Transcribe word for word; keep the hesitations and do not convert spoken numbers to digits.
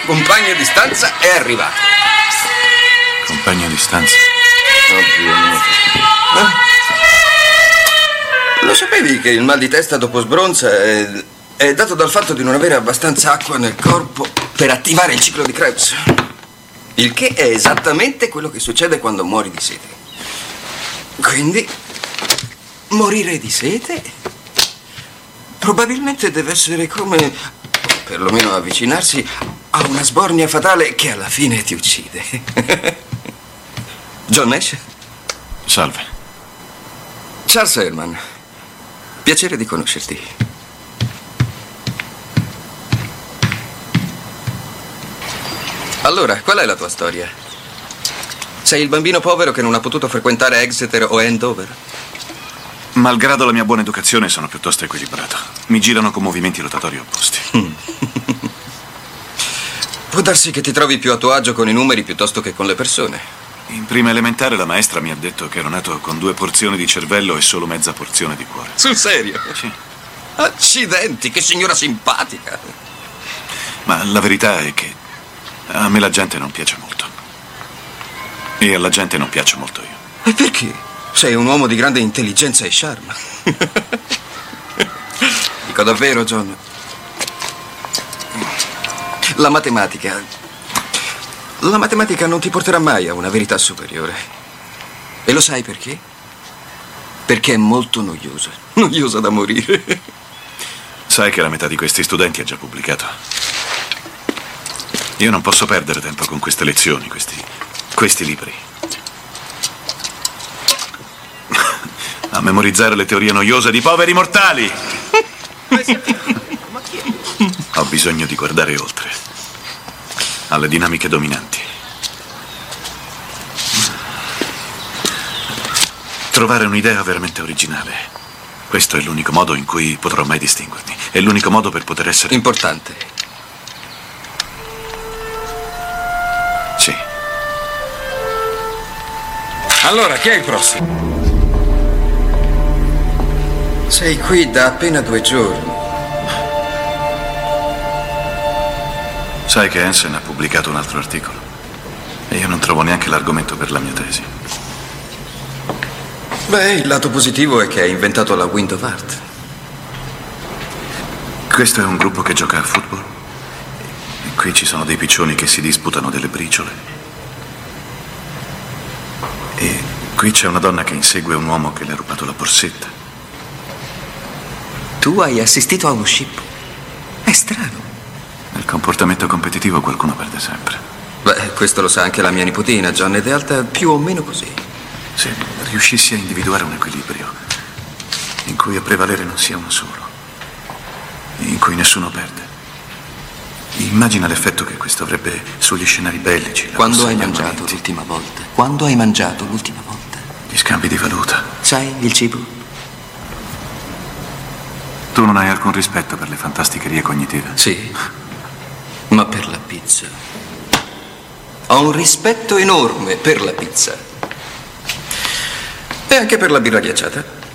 compagno di stanza è arrivato. Compagno di stanza? Oddio mio. Eh? Lo sapevi che il mal di testa dopo sbronza è, è dato dal fatto di non avere abbastanza acqua nel corpo per attivare il ciclo di Krebs? Il che è esattamente quello che succede quando muori di sete. Quindi, morire di sete probabilmente deve essere come, perlomeno avvicinarsi a una sbornia fatale che alla fine ti uccide. John Nash? Salve. Charles Herman. Piacere di conoscerti. Allora, qual è la tua storia? Sei il bambino povero che non ha potuto frequentare Exeter o Andover? Malgrado la mia buona educazione, sono piuttosto equilibrato. Mi girano con movimenti rotatori opposti. Mm. Può darsi che ti trovi più a tuo agio con i numeri piuttosto che con le persone. In prima elementare la maestra mi ha detto che ero nato con due porzioni di cervello e solo mezza porzione di cuore. Sul serio? Sì. Accidenti, che signora simpatica. Ma la verità è che a me la gente non piace molto. E alla gente non piaccio molto io. E perché? Sei un uomo di grande intelligenza e charme. Dico davvero, John. La matematica... La matematica non ti porterà mai a una verità superiore. E lo sai perché? Perché è molto noiosa. Noiosa da morire. Sai che la metà di questi studenti ha già pubblicato. Io non posso perdere tempo con queste lezioni, questi... questi libri. A memorizzare le teorie noiose di poveri mortali. Ho bisogno di guardare oltre, alle dinamiche dominanti. Trovare un'idea veramente originale. Questo è l'unico modo in cui potrò mai distinguermi. È l'unico modo per poter essere... Importante. Sì. Allora, chi è il prossimo? Sei qui da appena due giorni. Sai che Hansen ha pubblicato un altro articolo e io non trovo neanche l'argomento per la mia tesi. Beh, il lato positivo è che hai inventato la Wind of Art. Questo è un gruppo che gioca a football. E qui ci sono dei piccioni che si disputano delle briciole. E qui c'è una donna che insegue un uomo che le ha rubato la borsetta. Tu hai assistito a uno scippo? È strano. Nel comportamento competitivo qualcuno perde sempre. Beh, questo lo sa anche la mia nipotina, John, ed è alta più o meno così. Se riuscissi a individuare un equilibrio in cui a prevalere non sia uno solo, in cui nessuno perde. Immagina l'effetto che questo avrebbe sugli scenari bellici. Quando hai mangiato l'ultima volta? Quando hai mangiato l'ultima volta? Gli scambi di valuta. Sai, il cibo? Tu non hai alcun rispetto per le fantasticherie cognitive? Sì, ma per la pizza. Ho un rispetto enorme per la pizza. E anche per la birra ghiacciata.